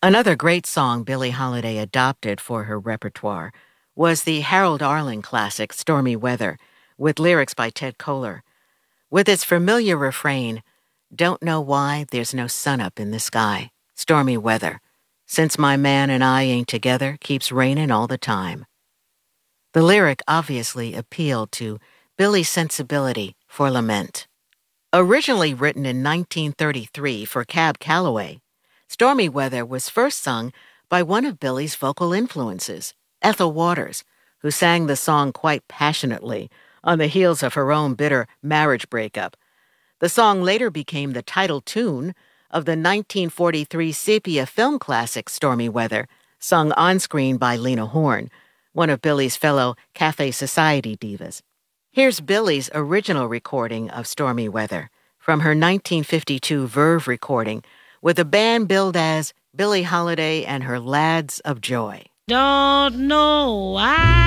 Another great song Billie Holiday adopted for her repertoire was the Harold Arlen classic Stormy Weather, with lyrics by Ted Koehler. With its familiar refrain, "Don't know why there's no sun up in the sky, stormy weather. Since my man and I ain't together, keeps raining all the time." The lyric obviously appealed to Billie's sensibility for lament. Originally written in 1933 for Cab Calloway, Stormy Weather was first sung by one of Billie's vocal influences, Ethel Waters, who sang the song quite passionately on the heels of her own bitter marriage breakup. The song later became the title tune of the 1943 sepia film classic Stormy Weather, sung on-screen by Lena Horne, one of Billie's fellow Cafe Society divas. Here's Billie's original recording of Stormy Weather from her 1952 Verve recording, with a band billed as Billie Holiday and her Lads of Joy. Don't know why.